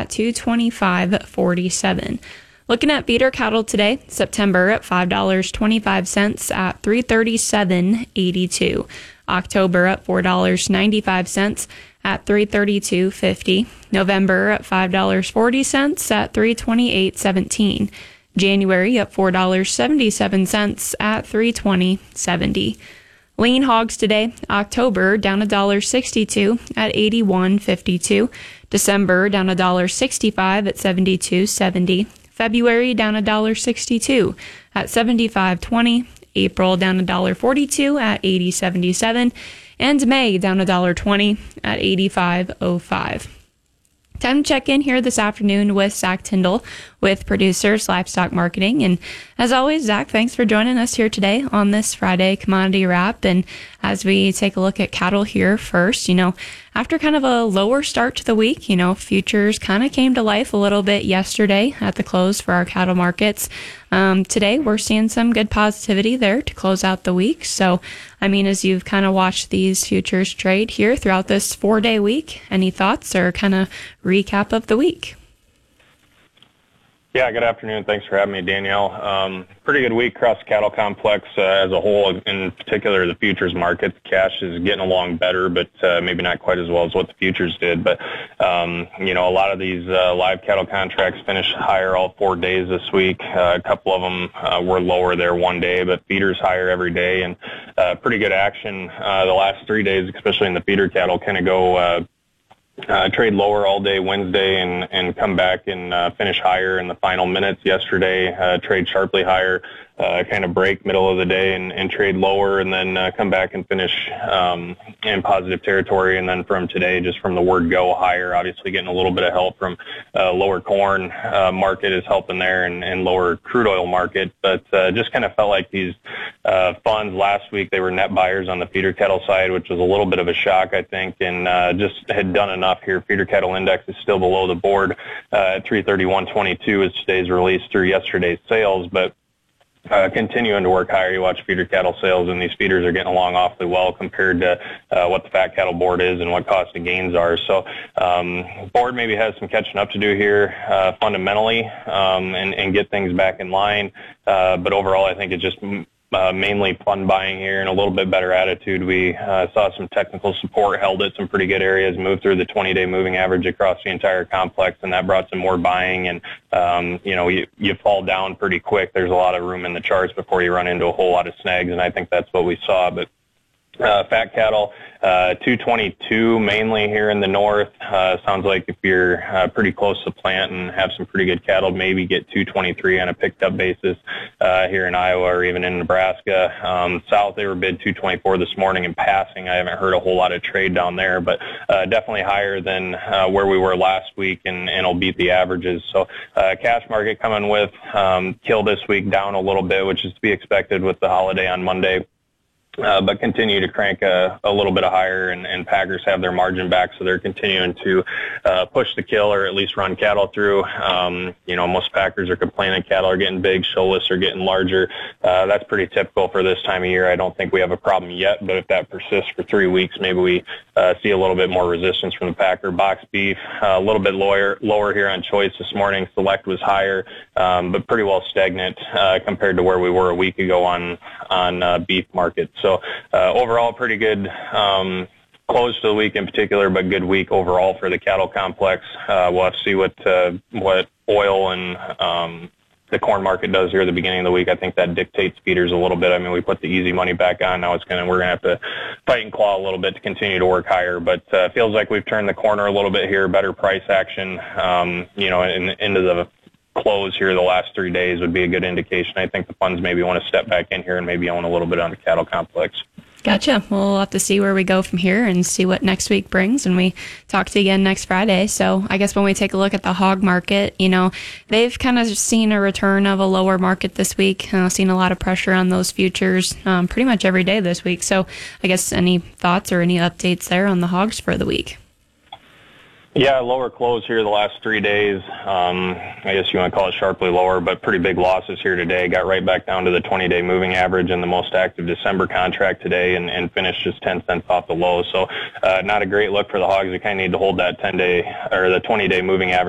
at 225.47. Looking at feeder cattle today, September at $5.25 at 337.82. October at $4.95 at 332.50. November at $5.40 at 328.17. January at $4.77 at 320.70. Lean hogs today, October down $1.62 at 81.52. December down $1.65 at 72.70. February down $1.62 at 75.20. April down $1.42 at 80.77. And May down $1.20 at 85.05. Time to check in here this afternoon with Zach Tyndall with Producers Livestock Marketing. And as always, Zach, thanks for joining us here today on this Friday Commodity Wrap. And as we take a look at cattle here first, after kind of a lower start to the week, futures kind of came to life a little bit yesterday at the close for our cattle markets. Today, we're seeing some good positivity there to close out the week. So, as you've kind of watched these futures trade here throughout this 4-day week, any thoughts or kind of recap of the week? Yeah, good afternoon. Thanks for having me, Danielle. Pretty good week across the cattle complex as a whole, in particular the futures market. The cash is getting along better, but maybe not quite as well as what the futures did. But, a lot of these live cattle contracts finished higher all 4 days this week. A couple of them were lower there one day, but feeders higher every day. And pretty good action the last 3 days, especially in the feeder cattle, kind of go trade lower all day Wednesday and come back and finish higher in the final minutes. Yesterday, trade sharply higher, kind of break middle of the day and trade lower, and then come back and finish in positive territory. And then from today, just from the word go, higher. Obviously getting a little bit of help from lower corn market is helping there, and lower crude oil market. But just kind of felt like these funds last week, they were net buyers on the feeder cattle side, which was a little bit of a shock, I think, and just had done enough here. Feeder cattle index is still below the board at 331.22 as today's release through yesterday's sales, but continuing to work higher. You watch feeder cattle sales, and these feeders are getting along awfully well compared to what the fat cattle board is and what cost of gains are. So board maybe has some catching up to do here fundamentally and get things back in line. But overall, I think it's just mainly fun buying here and a little bit better attitude. We saw some technical support held at some pretty good areas, moved through the 20-day moving average across the entire complex, and that brought some more buying. And, you fall down pretty quick. There's a lot of room in the charts before you run into a whole lot of snags, and I think that's what we saw. But fat cattle, 222 mainly here in the north. Sounds like if you're pretty close to plant and have some pretty good cattle, maybe get 223 on a picked up basis here in Iowa or even in Nebraska. South, they were bid 224 this morning in passing. I haven't heard a whole lot of trade down there, but definitely higher than where we were last week, and it'll beat the averages. So cash market coming with kill this week down a little bit, which is to be expected with the holiday on Monday. But continue to crank a little bit higher, and packers have their margin back, so they're continuing to push the kill or at least run cattle through. Most packers are complaining cattle are getting big, show lists are getting larger. That's pretty typical for this time of year. I don't think we have a problem yet, but if that persists for 3 weeks, maybe we see a little bit more resistance from the packer. Box beef, a little bit lower here on choice this morning. Select was higher, but pretty well stagnant compared to where we were a week ago on beef market. So overall, pretty good close to the week in particular, but good week overall for the cattle complex. We'll have to see what oil and the corn market does here at the beginning of the week. I think that dictates feeders a little bit. We put the easy money back on. Now we're gonna have to fight and claw a little bit to continue to work higher. But feels like we've turned the corner a little bit here. Better price action, into the close here the last 3 days would be a good indication. I think the funds maybe want to step back in here and maybe own a little bit on the cattle complex. Gotcha. We'll have to see where we go from here and see what next week brings when we talk to you again next Friday. So I guess when we take a look at the hog market, they've kind of seen a return of a lower market this week, seen a lot of pressure on those futures pretty much every day this week. So I guess any thoughts or any updates there on the hogs for the week? Yeah, lower close here the last 3 days. I guess you want to call it sharply lower, but pretty big losses here today. Got right back down to the 20-day moving average in the most active December contract today and finished just 10 cents off the low. So not a great look for the hogs. They kind of need to hold that 10-day or the 20-day moving average